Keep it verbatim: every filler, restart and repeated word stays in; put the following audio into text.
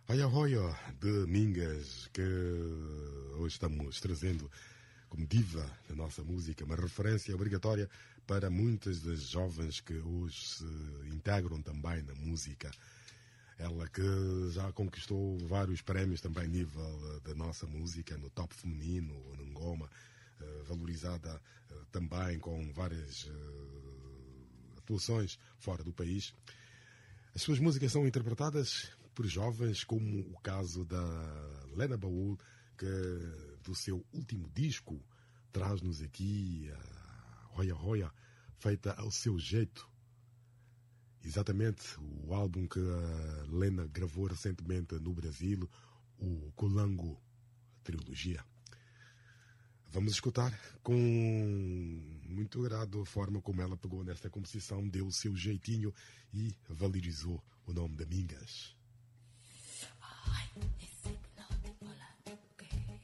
Hoia Hoia de Mingas, que hoje estamos trazendo como diva da nossa música, uma referência obrigatória para muitas das jovens que hoje se integram também na música. Ela que já conquistou vários prémios também a nível da nossa música, no top feminino, no Ngoma, valorizada também com várias atuações fora do país. As suas músicas são interpretadas por jovens, como o caso da Lena Baul, que do seu último disco traz-nos aqui a Hoia Hoia, feita ao seu jeito. Exatamente o álbum que a Lena gravou recentemente no Brasil, o Colango Trilogia. Vamos escutar com muito agrado a forma como ela pegou nesta composição, deu o seu jeitinho e valorizou o nome da Mingas.